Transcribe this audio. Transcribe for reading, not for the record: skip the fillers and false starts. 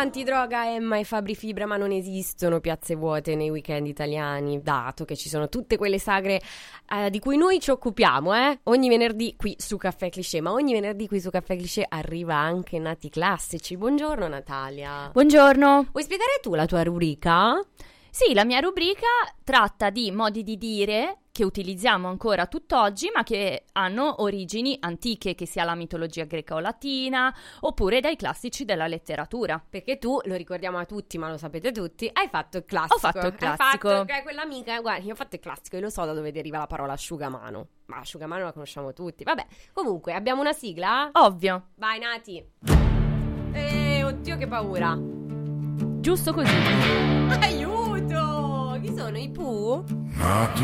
Antidroga, Emma e Fabri Fibra, ma non esistono piazze vuote nei weekend italiani, dato che ci sono tutte quelle sagre di cui noi ci occupiamo, ogni venerdì qui su Caffè Cliché, ma ogni venerdì qui su Caffè Cliché arriva anche Nati Classici. Buongiorno Natalia. Buongiorno. Vuoi spiegare tu la tua rubrica? Sì, la mia rubrica tratta di modi di dire che utilizziamo ancora tutt'oggi, ma che hanno origini antiche, che sia la mitologia greca o latina, oppure dai classici della letteratura. Perché tu, lo ricordiamo a tutti, ma lo sapete tutti, hai fatto il classico. Ho fatto il classico. Quella amica, guarda, io ho fatto il classico e lo so da dove deriva la parola asciugamano. Ma asciugamano la conosciamo tutti. Vabbè, comunque, abbiamo una sigla? Ovvio. Vai, Nati. Oddio, che paura. Giusto così. Aiuto! Chi sono i Pooh?